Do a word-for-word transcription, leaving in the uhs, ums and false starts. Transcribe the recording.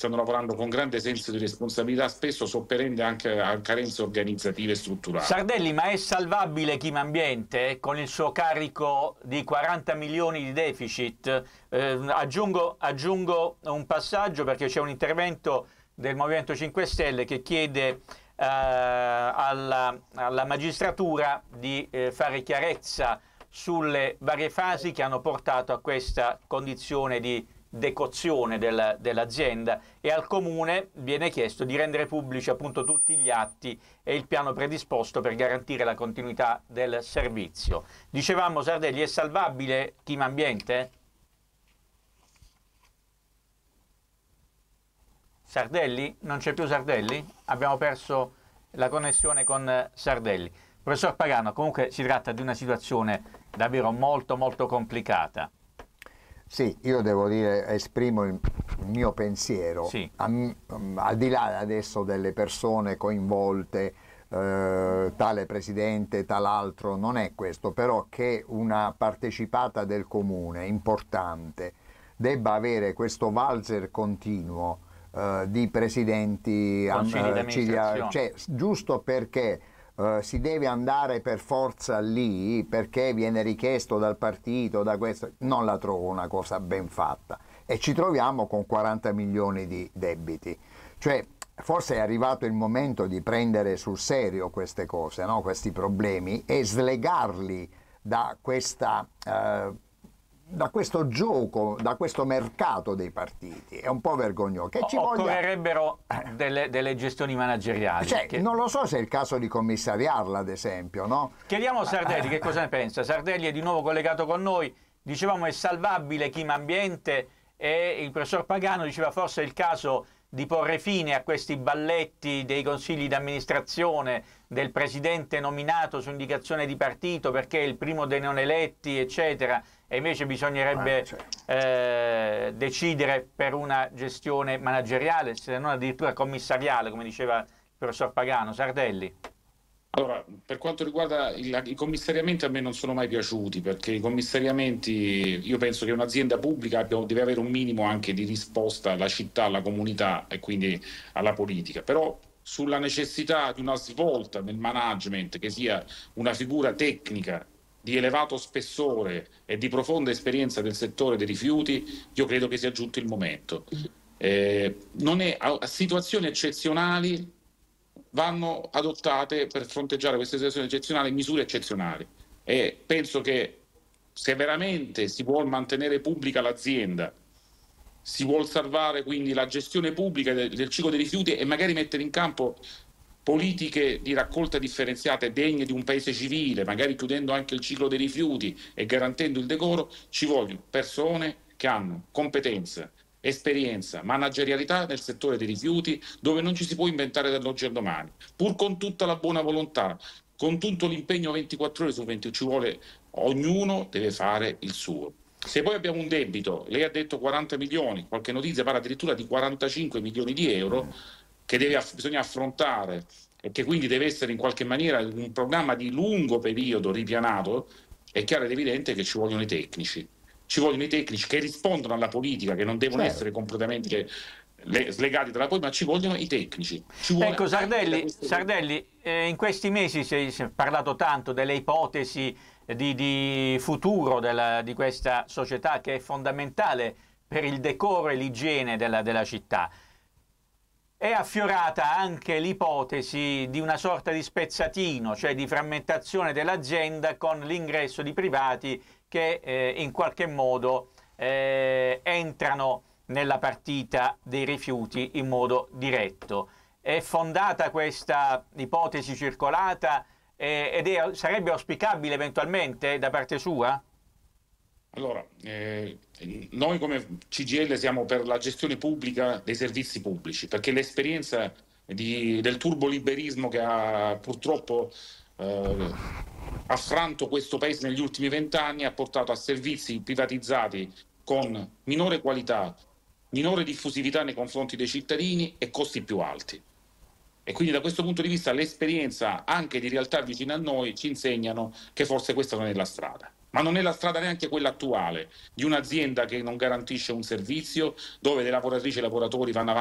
stanno lavorando con grande senso di responsabilità, spesso sopperendo anche a carenze organizzative e strutturali. Sardelli, ma è salvabile Chimambiente con il suo carico di quaranta milioni di deficit? Eh, aggiungo, aggiungo un passaggio, perché c'è un intervento del Movimento cinque Stelle che chiede eh, alla, alla magistratura di eh, fare chiarezza sulle varie fasi che hanno portato a questa condizione di decozione del, dell'azienda, e al Comune viene chiesto di rendere pubblici appunto tutti gli atti e il piano predisposto per garantire la continuità del servizio. Dicevamo, Sardelli, è salvabile Chimambiente? Sardelli? Non c'è più Sardelli? Abbiamo perso la connessione con Sardelli. Professor Pagano, comunque si tratta di una situazione davvero molto molto complicata. Sì, io devo dire, esprimo il mio pensiero, sì. a, al di là adesso delle persone coinvolte, eh, tale presidente, tal'altro, non è questo, però che una partecipata del comune importante debba avere questo valzer continuo eh, di presidenti, consigli am, d'amministrazione, cioè, giusto perché Uh, si deve andare per forza lì perché viene richiesto dal partito, da questo, non la trovo una cosa ben fatta, e ci troviamo con quaranta milioni di debiti. Cioè, forse è arrivato il momento di prendere sul serio queste cose, no? Questi problemi, e slegarli da questa uh, da questo gioco, da questo mercato dei partiti. È un po' vergognoso. Che ci occorrerebbero voglia... delle, delle gestioni manageriali. Cioè, che... non lo so se è il caso di commissariarla, ad esempio, no? Chiediamo a Sardelli che cosa ne pensa. Sardelli è di nuovo collegato con noi. Dicevamo, è salvabile Chimambiente, e il professor Pagano diceva forse è il caso di porre fine a questi balletti dei consigli d'amministrazione, del presidente nominato su indicazione di partito perché è il primo dei non eletti, eccetera, e invece bisognerebbe ah, certo. eh, decidere per una gestione manageriale, se non addirittura commissariale, come diceva il professor Pagano. Sardelli. Allora, per quanto riguarda il, i commissariamenti, a me non sono mai piaciuti, perché i commissariamenti, io penso che un'azienda pubblica abbia, deve avere un minimo anche di risposta alla città, alla comunità e quindi alla politica, però sulla necessità di una svolta nel management, che sia una figura tecnica di elevato spessore e di profonda esperienza del settore dei rifiuti, io credo che sia giunto il momento. Eh, non è, a, a situazioni eccezionali vanno adottate, per fronteggiare queste situazioni eccezionali, misure eccezionali, e penso che se veramente si vuol mantenere pubblica l'azienda, si vuol salvare quindi la gestione pubblica del, del ciclo dei rifiuti e magari mettere in campo politiche di raccolta differenziate degne di un paese civile, magari chiudendo anche il ciclo dei rifiuti e garantendo il decoro, ci vogliono persone che hanno competenza, esperienza, managerialità nel settore dei rifiuti, dove non ci si può inventare dall'oggi al domani, pur con tutta la buona volontà, con tutto l'impegno ventiquattro ore su venti, ci vuole, ognuno deve fare il suo. Se poi abbiamo un debito, lei ha detto quaranta milioni, qualche notizia parla addirittura di quarantacinque milioni di euro, che deve, bisogna affrontare, e che quindi deve essere in qualche maniera un programma di lungo periodo ripianato, è chiaro ed evidente che ci vogliono i tecnici. Ci vogliono i tecnici che rispondono alla politica, che non devono certo. essere completamente slegati dalla politica, ma ci vogliono i tecnici. Ci ecco, Sardelli, Sardelli eh, in questi mesi si è, si è parlato tanto delle ipotesi di, di futuro della, di questa società, che è fondamentale per il decoro e l'igiene della, della città. È affiorata anche l'ipotesi di una sorta di spezzatino, cioè di frammentazione dell'azienda con l'ingresso di privati che eh, in qualche modo eh, entrano nella partita dei rifiuti in modo diretto. È fondata questa ipotesi circolata eh, ed è, sarebbe auspicabile eventualmente da parte sua? Allora, eh, noi come C G I L siamo per la gestione pubblica dei servizi pubblici, perché l'esperienza di, del turboliberismo che ha purtroppo eh, affranto questo paese negli ultimi vent'anni ha portato a servizi privatizzati con minore qualità, minore diffusività nei confronti dei cittadini e costi più alti. E quindi da questo punto di vista l'esperienza anche di realtà vicine a noi ci insegnano che forse questa non è la strada. Ma non è la strada neanche quella attuale, di un'azienda che non garantisce un servizio, dove le lavoratrici e i lavoratori vanno avanti